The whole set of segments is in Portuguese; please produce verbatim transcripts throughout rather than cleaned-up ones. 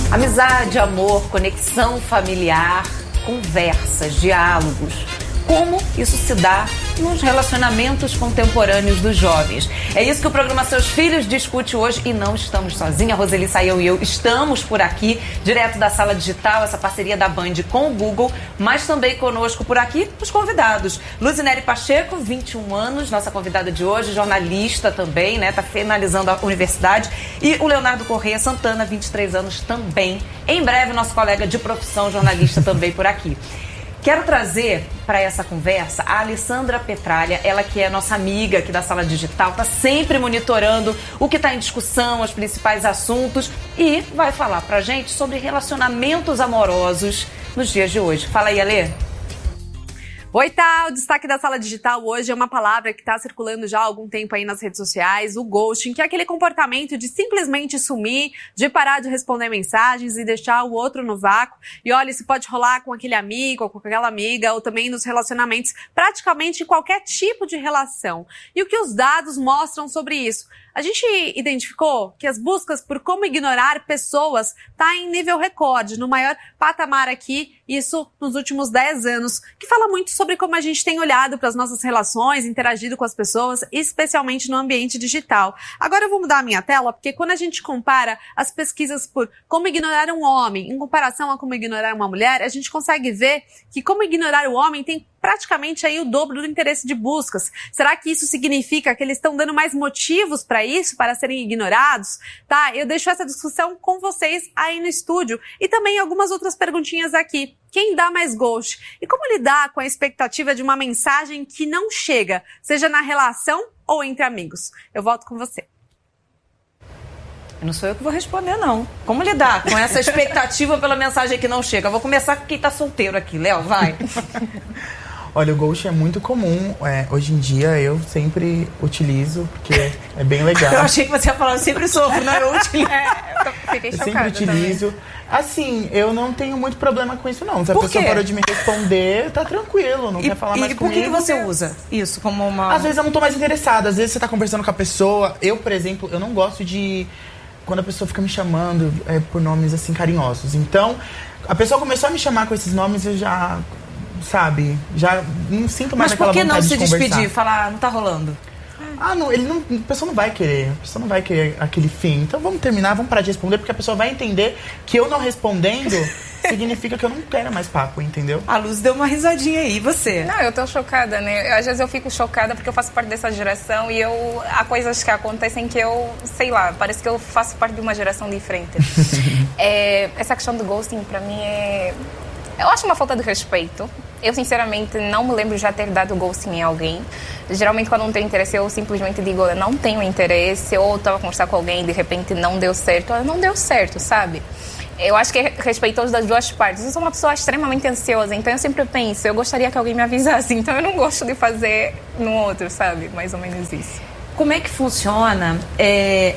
Amizade, amor, conexão familiar, conversas, diálogos. Como isso se dá nos relacionamentos contemporâneos dos jovens? É isso que o programa Seus Filhos discute hoje e não estamos sozinhos. A Roseli Saião e eu estamos por aqui, direto da Sala Digital, essa parceria da Band com o Google, mas também conosco por aqui os convidados. Luzineri Pacheco, vinte e um anos, nossa convidada de hoje, jornalista também, né? Tá finalizando a universidade. E o Leonardo Correia Santana, vinte e três anos também. Em breve, nosso colega de profissão, jornalista também por aqui. Quero trazer para essa conversa a Alessandra Petralha, ela que é nossa amiga aqui da Sala Digital, está sempre monitorando o que está em discussão, os principais assuntos e vai falar para a gente sobre relacionamentos amorosos nos dias de hoje. Fala aí, Alê. Oi, tá? O destaque da Sala Digital hoje é uma palavra que está circulando já há algum tempo aí nas redes sociais, o ghosting, que é aquele comportamento de simplesmente sumir, de parar de responder mensagens e deixar o outro no vácuo. E olha, isso pode rolar com aquele amigo ou com aquela amiga, ou também nos relacionamentos, praticamente qualquer tipo de relação. E o que os dados mostram sobre isso? A gente identificou que as buscas por como ignorar pessoas está em nível recorde, no maior patamar aqui, isso nos últimos dez anos, que fala muito sobre como a gente tem olhado para as nossas relações, interagido com as pessoas, especialmente no ambiente digital. Agora eu vou mudar a minha tela, porque quando a gente compara as pesquisas por como ignorar um homem em comparação a como ignorar uma mulher, a gente consegue ver que como ignorar o homem tem praticamente aí o dobro do interesse de buscas. Será que isso significa que eles estão dando mais motivos para isso, para serem ignorados? Tá, eu deixo essa discussão com vocês aí no estúdio e também algumas outras perguntinhas aqui. Quem dá mais ghost? E como lidar com a expectativa de uma mensagem que não chega, seja na relação ou entre amigos? Eu volto com você. Não sou eu que vou responder, não. Como lidar com essa expectativa pela mensagem que não chega? Eu vou começar com quem tá solteiro aqui. Léo, vai. Olha, o ghost é muito comum. É, hoje em dia eu sempre utilizo, porque é bem legal. Eu achei que você ia falar, eu sempre sofro, não? Eu utilizo. É, eu fiquei chocada. Eu sempre utilizo. Também. Assim, eu não tenho muito problema com isso, não. Se a por pessoa quê? parou de me responder, tá tranquilo, não e, quer falar e mais comigo. E por comigo, que você usa isso como uma... Às vezes eu não tô mais interessada. Às vezes você tá conversando com a pessoa. Eu, por exemplo, eu não gosto de... Quando a pessoa fica me chamando é, por nomes, assim, carinhosos. Então, a pessoa começou a me chamar com esses nomes, eu já... Sabe? Já não sinto mais aquela vontade de conversar. Mas por que não se despedir? Falar, não tá rolando? Ah, não, ele não, a pessoa não vai querer. A pessoa não vai querer aquele fim. Então vamos terminar, vamos parar de responder, porque a pessoa vai entender que eu não respondendo significa que eu não quero mais papo, entendeu? A Luz deu uma risadinha aí, e você? Não, eu tô chocada, né? Às vezes eu fico chocada porque eu faço parte dessa geração e eu há coisas que acontecem que eu, sei lá, parece que eu faço parte de uma geração diferente. é, essa questão do ghosting pra mim é... Eu acho uma falta de respeito. Eu, sinceramente, não me lembro de já ter dado ghosting em alguém. Geralmente, quando não tenho interesse, eu simplesmente digo, eu não tenho interesse, ou estava a conversar com alguém e, de repente, não deu certo. Não deu certo, sabe? Eu acho que é respeitoso das duas partes. Eu sou uma pessoa extremamente ansiosa, então eu sempre penso, eu gostaria que alguém me avisasse, então eu não gosto de fazer no outro, sabe? Mais ou menos isso. Como é que funciona é,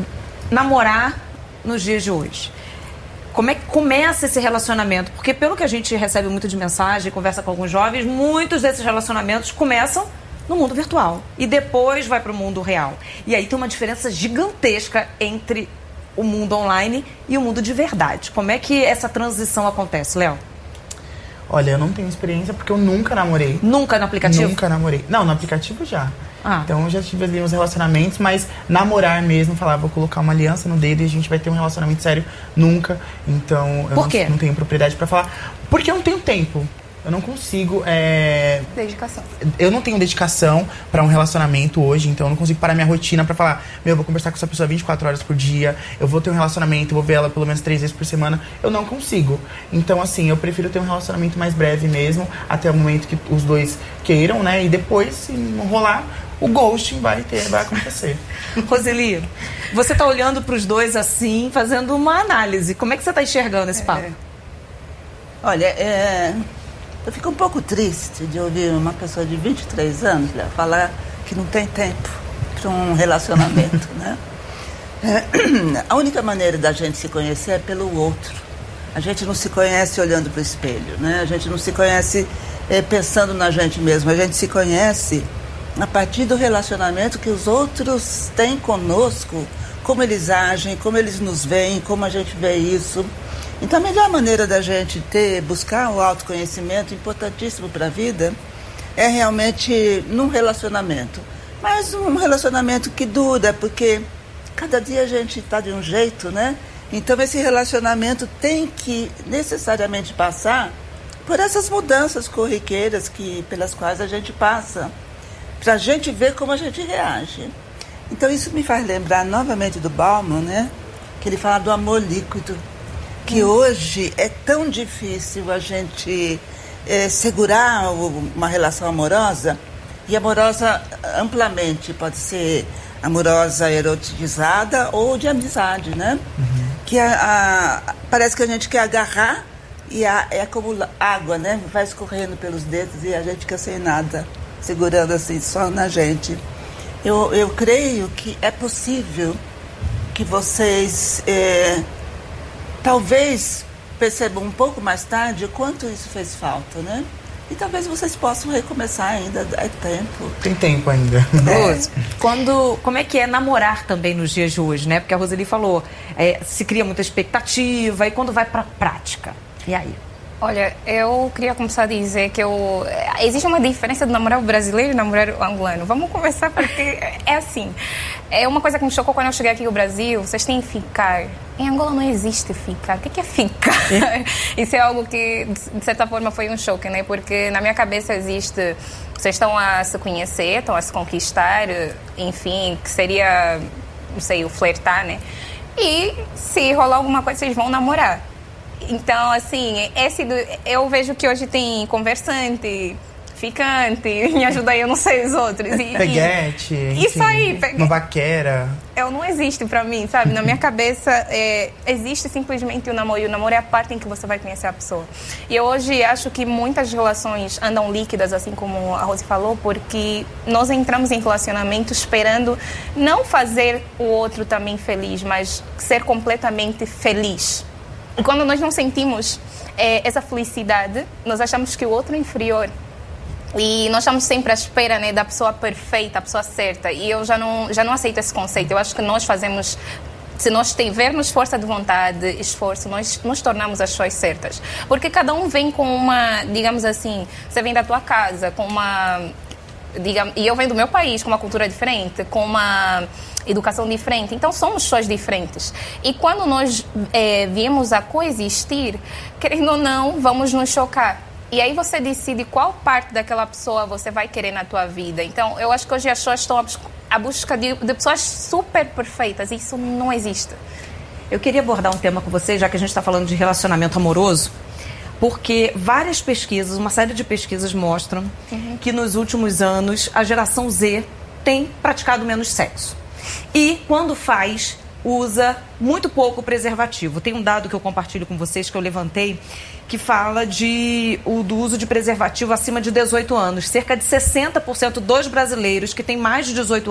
namorar nos dias de hoje? Como é que começa esse relacionamento? Porque pelo que a gente recebe muito de mensagem, conversa com alguns jovens, muitos desses relacionamentos começam no mundo virtual e depois vai para o mundo real. E aí tem uma diferença gigantesca entre o mundo online e o mundo de verdade. Como é que essa transição acontece, Léo? Olha, eu não tenho experiência porque eu nunca namorei. Nunca no aplicativo? Nunca namorei. Não, no aplicativo já. Ah. Então eu já tive ali uns relacionamentos, mas namorar mesmo, falar, vou colocar uma aliança no dedo e a gente vai ter um relacionamento sério, nunca. Então eu Por quê? Não, não tenho propriedade pra falar. Porque eu não tenho tempo. Eu não consigo... É... Dedicação. Eu não tenho dedicação pra um relacionamento hoje, então eu não consigo parar minha rotina pra falar, meu, eu vou conversar com essa pessoa vinte e quatro horas por dia, eu vou ter um relacionamento, eu vou ver ela pelo menos três vezes por semana. Eu não consigo. Então, assim, eu prefiro ter um relacionamento mais breve mesmo, até o momento que os dois queiram, né? E depois, se não rolar, o ghosting vai ter, vai acontecer. Roseli, você tá olhando pros dois assim, fazendo uma análise. Como é que você tá enxergando esse papo? É. Olha, é... eu fico um pouco triste de ouvir uma pessoa de vinte e três anos, né, falar que não tem tempo para um relacionamento, né? É, a única maneira da gente se conhecer é pelo outro. A gente não se conhece olhando para o espelho, né? A gente não se conhece é, pensando na gente mesmo. A gente se conhece a partir do relacionamento que os outros têm conosco, como eles agem, como eles nos veem, como a gente vê isso. Então, a melhor maneira da gente ter, buscar o autoconhecimento, importantíssimo para a vida, é realmente num relacionamento. Mas um relacionamento que dura, porque cada dia a gente está de um jeito, né? Então, esse relacionamento tem que necessariamente passar por essas mudanças corriqueiras que, pelas quais a gente passa, para a gente ver como a gente reage. Então, isso me faz lembrar novamente do Bauman, né? Que ele fala do amor líquido, que hum. hoje é tão difícil a gente é, segurar uma relação amorosa, e amorosa amplamente, pode ser amorosa erotizada ou de amizade, né? Uhum. Que a, a, parece que a gente quer agarrar e a, é como água, né? Vai escorrendo pelos dedos e a gente fica sem nada, segurando assim só na gente. Eu, eu creio que é possível que vocês é, talvez percebam um pouco mais tarde o quanto isso fez falta, né? E talvez vocês possam recomeçar ainda, é tempo. Tem tempo ainda. Rose, quando, como é que é namorar também nos dias de hoje, né? Porque a Roseli falou, é, se cria muita expectativa, e quando vai pra prática? E aí? Olha, eu queria começar a dizer que eu, existe uma diferença de namorar o brasileiro e namorar o angolano. Vamos conversar porque é assim. É uma coisa que me chocou quando eu cheguei aqui no Brasil. Vocês têm que ficar. Em Angola não existe ficar. O que é ficar? É. Isso é algo que, de certa forma, foi um choque, né? Porque na minha cabeça existe... Vocês estão a se conhecer, estão a se conquistar, enfim, que seria, não sei, o flertar, né? E se rolar alguma coisa, vocês vão namorar. Então, assim, esse do, eu vejo que hoje tem conversante, ficante, me ajuda aí, eu não sei os outros. E, peguete, e, isso aí. Pegue... Uma vaquera. Eu não existe pra mim, sabe? Na minha cabeça, é, existe simplesmente o namoro. E o namoro é a parte em que você vai conhecer a pessoa. E eu hoje acho que muitas relações andam líquidas, assim como a Rose falou, porque nós entramos em relacionamento esperando não fazer o outro também feliz, mas ser completamente feliz. E quando nós não sentimos é, essa felicidade, nós achamos que o outro é inferior. E nós estamos sempre à espera, né, da pessoa perfeita, a pessoa certa. E eu já não, já não aceito esse conceito. Eu acho que nós fazemos... Se nós tivermos força de vontade, esforço, nós nos tornamos as pessoas certas. Porque cada um vem com uma, digamos assim... Você vem da tua casa com uma... Digamos, e eu venho do meu país com uma cultura diferente, com uma... educação diferente, então somos pessoas diferentes. E quando nós é, viemos a coexistir, querendo ou não, vamos nos chocar. E aí você decide qual parte daquela pessoa você vai querer na tua vida. Então, eu acho que hoje as pessoas estão à busca de, de pessoas super perfeitas, e isso não existe. Eu queria abordar um tema com você, já que a gente está falando de relacionamento amoroso, porque várias pesquisas, uma série de pesquisas mostram uhum. que nos últimos anos a geração Z tem praticado menos sexo. E, quando faz, usa muito pouco preservativo. Tem um dado que eu compartilho com vocês, que eu levantei, que fala de, o, do uso de preservativo acima de dezoito anos. Cerca de sessenta por cento dos brasileiros que têm mais de dezoito